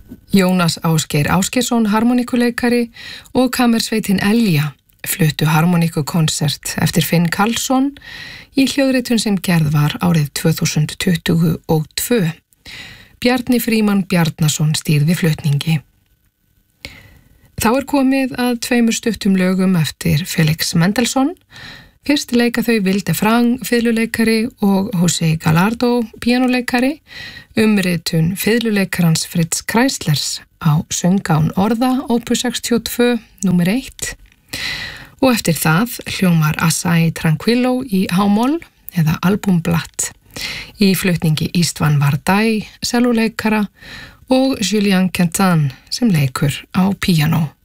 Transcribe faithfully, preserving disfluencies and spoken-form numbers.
Jónas Ásgeir Ásgeirsson, harmonikuleikari og kammersveitin Elja fluttu harmonikukonsert eftir Finn Karlsson í hljóðritun sem gerð var árið tvö þúsund tuttugu og tvö. Bjarni Frímann Bjarnason stýrði flutningi. Þá er komið að tveimur stuttum lögum eftir Felix Mendelssohn. Fyrst leika þau Vilde Frang, fiðluleikari og José Gallardo, píanóleikari, umritun fiðluleikarans Fritz Kreislers á Söngán orða, opus sextíu og tvö, númer eitt. Og eftir það hljómar Assai Tranquillo í hámoll eða Albumblatt í flutningi Istvan Vardai, selluleikara og Julian Quentin sem leikur á píanó.